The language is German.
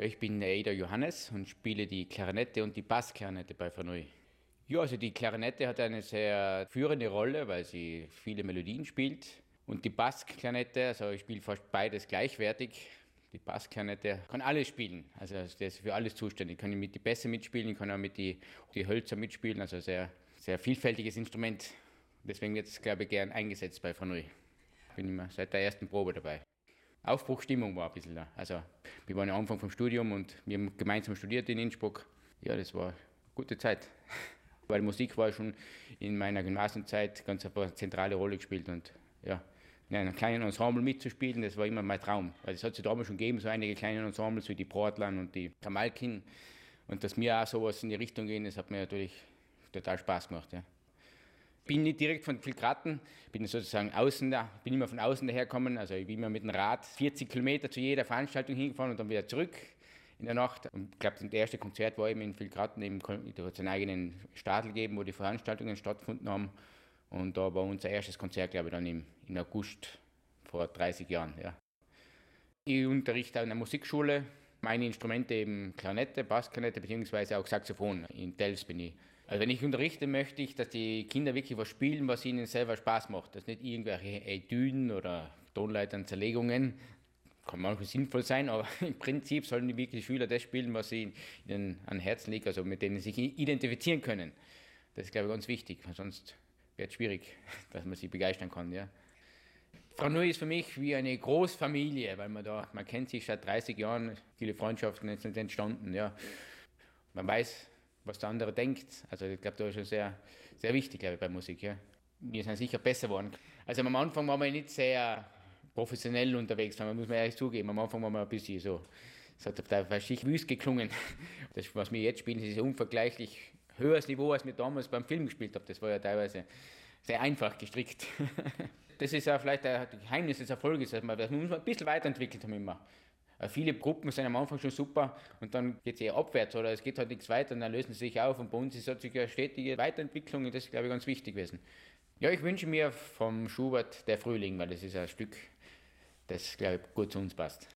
Ich bin der Johannes und spiele die Klarinette und die Bassklarinette bei Verneuil. Ja, also die Klarinette hat eine sehr führende Rolle, weil sie viele Melodien spielt. Und die Bassklarinette, also ich spiele fast beides gleichwertig. Die Bassklarinette kann alles spielen, also der ist für alles zuständig. Ich kann mit die Bässe mitspielen, ich kann auch mit die Hölzer mitspielen, also sehr, sehr vielfältiges Instrument. Deswegen wird es, glaube ich, gern eingesetzt bei Verneuil. Bin immer seit der ersten Probe dabei. Aufbruchstimmung war ein bisschen da. Also, wir waren am Anfang vom Studium und wir haben gemeinsam studiert in Innsbruck. Ja, das war eine gute Zeit. Weil Musik war schon in meiner Gymnasiumzeit ganz eine zentrale Rolle gespielt und ja, in einem kleinen Ensemble mitzuspielen, das war immer mein Traum. Weil es hat es damals schon gegeben, so einige kleine Ensembles wie die Portland und die Kamalkin. Und dass wir auch sowas in die Richtung gehen, das hat mir natürlich total Spaß gemacht. Ja. Bin nicht direkt von Vilgraten, bin sozusagen bin immer von außen dahergekommen. Also ich bin immer mit dem Rad 40 Kilometer zu jeder Veranstaltung hingefahren und dann wieder zurück in der Nacht. Und ich glaube, das erste Konzert war eben in Vilgraten, da hat es einen eigenen Stadel gegeben, wo die Veranstaltungen stattgefunden haben. Und da war unser erstes Konzert, glaube ich, dann im August vor 30 Jahren. Ja. Ich unterrichte an der Musikschule. Meine Instrumente eben Klarinette, Bassklarinette beziehungsweise auch Saxophon. In Tels bin ich. Also wenn ich unterrichte, möchte ich, dass die Kinder wirklich was spielen, was ihnen selber Spaß macht. Das nicht irgendwelche Etüden oder Tonleitern-Zerlegungen. Kann manchmal sinnvoll sein, aber im Prinzip sollen die wirklich Schüler das spielen, was ihnen an Herzen liegt, also mit denen sie sich identifizieren können. Das ist, glaube ich, ganz wichtig, weil sonst wird es schwierig, dass man sie begeistern kann. Ja. Verneuil ist für mich wie eine Großfamilie, weil man kennt sich seit 30 Jahren, viele Freundschaften sind entstanden. Ja. Man weiß, was der andere denkt. Also ich glaube, das ist schon sehr, sehr wichtig, glaube ich, bei Musik. Ja. Wir sind sicher besser geworden. Also am Anfang waren wir nicht sehr professionell unterwegs, man muss man ehrlich zugeben. Am Anfang waren wir ein bisschen so, es hat teilweise wüst geklungen. Das, was wir jetzt spielen, ist ein unvergleichlich höheres Niveau, als wir damals beim Film gespielt haben. Das war ja teilweise sehr einfach gestrickt. Das ist ja vielleicht ein Geheimnis des Erfolges, dass das muss man ein bisschen weiterentwickelt haben immer. Viele Gruppen sind am Anfang schon super und dann geht es eher abwärts oder es geht halt nichts weiter und dann lösen sie sich auf und bei uns ist natürlich eine stetige Weiterentwicklung und das ist, glaube ich, ganz wichtig gewesen. Ja, ich wünsche mir vom Schubert Der Frühling, weil das ist ein Stück, das, glaube ich, gut zu uns passt.